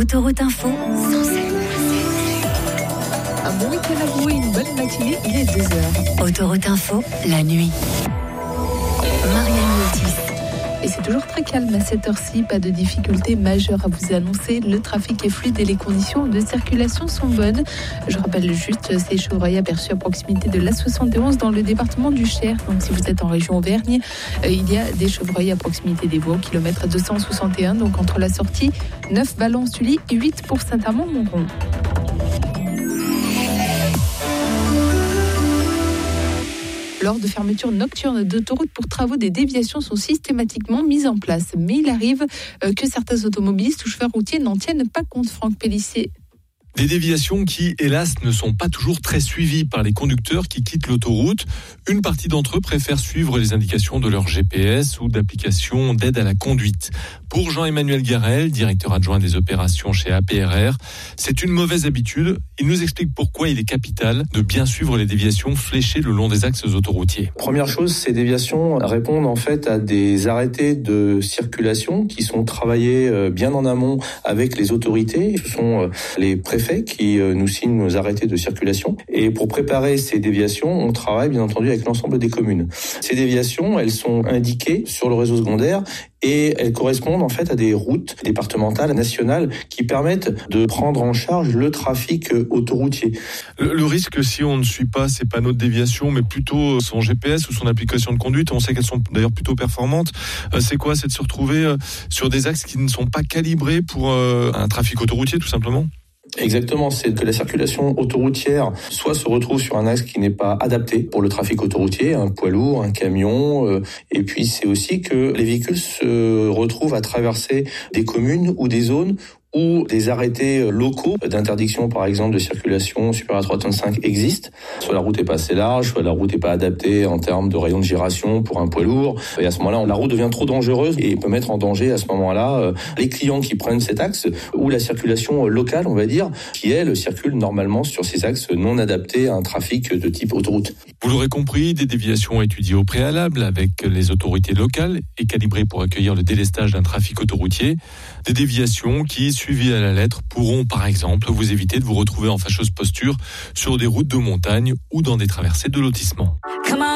Autoroute Info, Un bon week-end à vous et une bonne matinée, il est 2h. Autoroute Info, la nuit. Marianne Lotis. Et c'est toujours très calme à cette heure-ci, pas de difficultés majeures à vous annoncer. Le trafic est fluide et les conditions de circulation sont bonnes. Je rappelle juste ces chevreuils aperçus à proximité de l'A71 dans le département du Cher. Donc si vous êtes en région Auvergne, il y a des chevreuils à proximité des Vaux, kilomètre 261, donc entre la sortie 9 Valence-Sully et 8 pour Saint-Amand-Montrond. Lors de fermetures nocturnes d'autoroutes pour travaux, des déviations sont systématiquement mises en place. Mais il arrive que certains automobilistes ou chauffeurs routiers n'en tiennent pas compte, Franck Pellissier. Des déviations qui, hélas, ne sont pas toujours très suivies par les conducteurs qui quittent l'autoroute. Une partie d'entre eux préfèrent suivre les indications de leur GPS ou d'applications d'aide à la conduite. Pour Jean-Emmanuel Garel, directeur adjoint des opérations chez APRR, c'est une mauvaise habitude. Il nous explique pourquoi il est capital de bien suivre les déviations fléchées le long des axes autoroutiers. Première chose, ces déviations répondent en fait à des arrêtés de circulation qui sont travaillés bien en amont avec les autorités. Ce sont les préfets qui nous signent nos arrêtés de circulation. Et pour préparer ces déviations, on travaille bien entendu avec l'ensemble des communes. Ces déviations, elles sont indiquées sur le réseau secondaire et elles correspondent en fait à des routes départementales, nationales, qui permettent de prendre en charge le trafic autoroutier. Le risque, si on ne suit pas ces panneaux de déviation, mais plutôt son GPS ou son application de conduite, on sait qu'elles sont d'ailleurs plutôt performantes, c'est quoi? C'est de se retrouver sur des axes qui ne sont pas calibrés pour un trafic autoroutier, tout simplement? Exactement, c'est que la circulation autoroutière soit se retrouve sur un axe qui n'est pas adapté pour le trafic autoroutier, un poids lourd, un camion, et puis c'est aussi que les véhicules se retrouvent à traverser des communes ou des zones où des arrêtés locaux d'interdiction, par exemple, de circulation supérieure à 3,5 tonnes existent. Soit la route est pas assez large, soit la route n'est pas adaptée en termes de rayon de giration pour un poids lourd. Et à ce moment-là, la route devient trop dangereuse et peut mettre en danger à ce moment-là les clients qui prennent cet axe ou la circulation locale, on va dire, qui, elle, circule normalement sur ces axes non adaptés à un trafic de type autoroute. Vous l'aurez compris, des déviations étudiées au préalable avec les autorités locales et calibrées pour accueillir le délestage d'un trafic autoroutier. Des déviations qui, suivies à la lettre, pourront par exemple vous éviter de vous retrouver en fâcheuse posture sur des routes de montagne ou dans des traversées de lotissement.